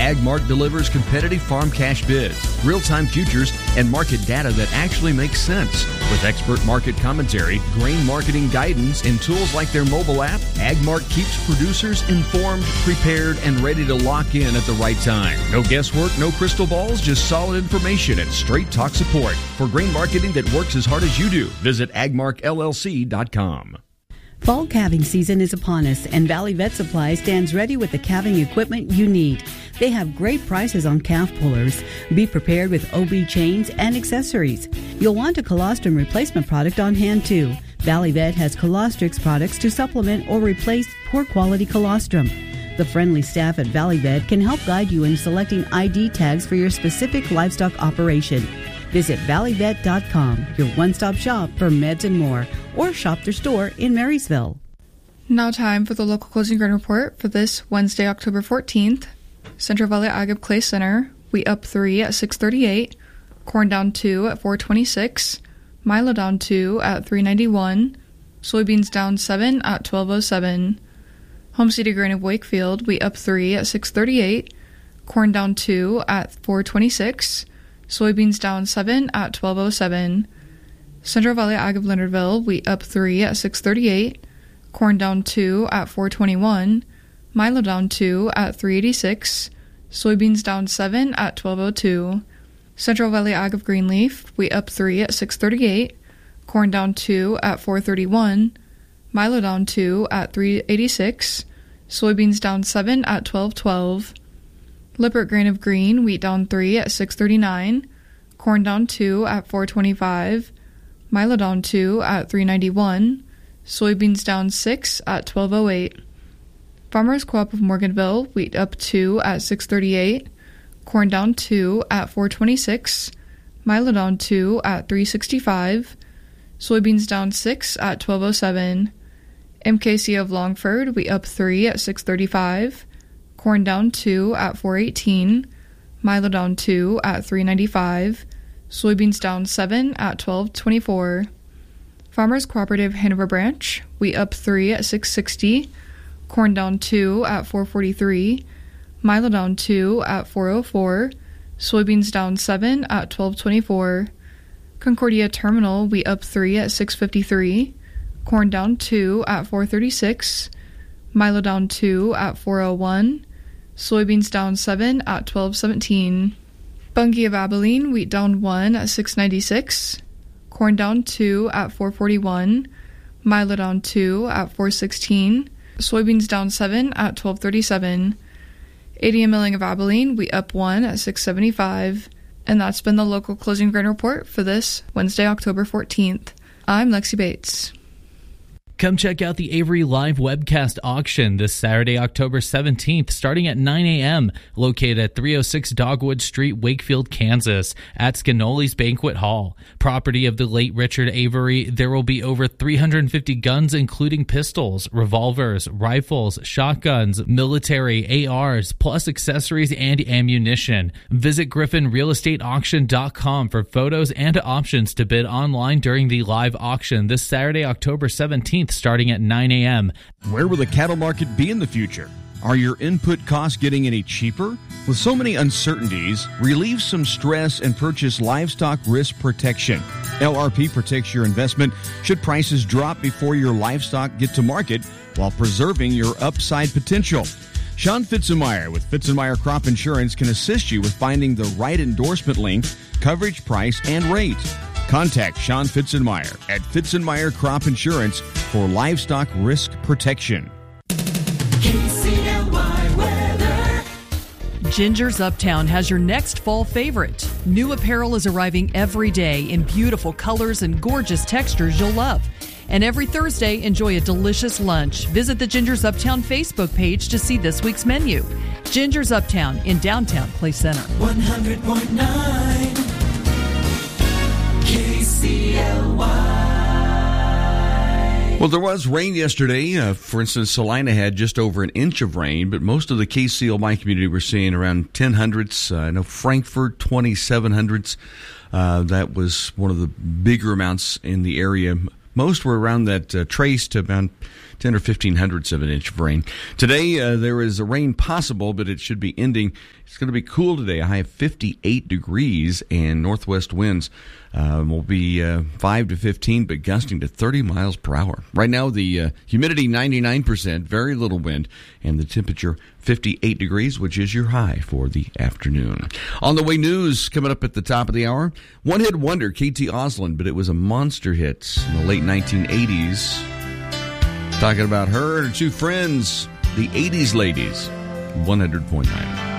AgMark delivers competitive farm cash bids, real-time futures, and market data that actually makes sense. With expert market commentary, grain marketing guidance, and tools like their mobile app, AgMark keeps producers informed, prepared, and ready to lock in at the right time. No guesswork, no crystal balls, just solid information and straight talk support. For grain marketing that works as hard as you do, visit agmarkllc.com. Fall calving season is upon us, and Valley Vet Supply stands ready with the calving equipment you need. They have great prices on calf pullers. Be prepared with OB chains and accessories. You'll want a colostrum replacement product on hand too. Valley Vet has Colostrix products to supplement or replace poor quality colostrum. The friendly staff at Valley Vet can help guide you in selecting ID tags for your specific livestock operation. Visit valleyvet.com, your one-stop shop for meds and more, or shop their store in Marysville. Now time for the local closing grain report for this Wednesday, October 14th. Central Valley Agave Clay Center, wheat up 3 at $6.38, corn down 2 at $4.26, milo down 2 at $3.91, soybeans down 7 at $12.07. Home City Grain of Wakefield, wheat up 3 at $6.38, corn down 2 at $4.26, soybeans down 7 at $12.07. Central Valley Ag of Leonardville, wheat up 3 at $6.38, corn down 2 at $4.21, milo down 2 at $3.86, soybeans down 7 at $12.02. Central Valley Ag of Greenleaf, wheat up 3 at $6.38, corn down 2 at $4.31, milo down 2 at $3.86, soybeans down 7 at $12.12. Lippert Grain of Green, wheat down 3 at $6.39, corn down 2 at $4.25, milo down 2 at $3.91, soybeans down 6 at $12.08. Farmers Co-op of Morganville, wheat up 2 at $6.38, corn down 2 at $4.26, milo down 2 at $3.65, soybeans down 6 at $12.07. MKC of Longford, wheat up 3 at $6.35, corn down 2 at $4.18, milo down 2 at $3.95, soybeans down 7 at $12.24. Farmers Cooperative Hanover Branch, wheat up 3 at $6.60, corn down 2 at $4.43, milo down 2 at $4.04, soybeans down 7 at $12.24. Concordia Terminal, wheat up 3 at $6.53, corn down 2 at $4.36, milo down 2 at $4.01, soybeans down 7 at $12.17. Bungie of Abilene, wheat down 1 at $6.96, corn down 2 at $4.41, milo down 2 at $4.16, soybeans down 7 at $12.37. ADM Milling of Abilene, wheat up 1 at $6.75. And that's been the local closing grain report for this Wednesday, October 14th. I'm Lexi Bates. Come check out the Avery Live webcast auction this Saturday, October 17th, starting at 9 a.m., located at 306 Dogwood Street, Wakefield, Kansas, at Scanoli's Banquet Hall. Property of the late Richard Avery, there will be over 350 guns, including pistols, revolvers, rifles, shotguns, military, ARs, plus accessories and ammunition. Visit GriffinRealEstateAuction.com for photos and options to bid online during the live auction this Saturday, October 17th, starting at 9 a.m. Where will the cattle market be in the future? Are your input costs getting any cheaper? With so many uncertainties, relieve some stress and purchase Livestock Risk Protection. LRP protects your investment should prices drop before your livestock get to market while preserving your upside potential. Sean Fitzenmeyer with Fitzenmeyer Crop Insurance can assist you with finding the right endorsement length, coverage price, and rate. Contact Sean Fitzenmeyer at Fitzenmeyer Crop Insurance for livestock risk protection. KCLY weather. Ginger's Uptown has your next fall favorite. New apparel is arriving every day in beautiful colors and gorgeous textures you'll love. And every Thursday, enjoy a delicious lunch. Visit the Ginger's Uptown Facebook page to see this week's menu. Ginger's Uptown in downtown Clay Center. 100.9 KCLY. Well, there was rain yesterday. For instance, Salina had just over an inch of rain, but most of the KCLY community were seeing around 10 hundredths. I know Frankfort, 27 hundredths. That was one of the bigger amounts in the area. Most were around that trace to about 10 or 15 of an inch of rain. Today, there is a rain possible, but it should be ending. It's going to be cool today, a high of 58 degrees, and northwest winds will be 5 to 15, but gusting to 30 miles per hour. Right now, the humidity 99%, very little wind, and the temperature 58 degrees, which is your high for the afternoon. On the way, news coming up at the top of the hour. One-hit wonder, KT Oslin, but it was a monster hit in the late 1980s. Talking about her and her two friends, the 80s ladies, 100.9.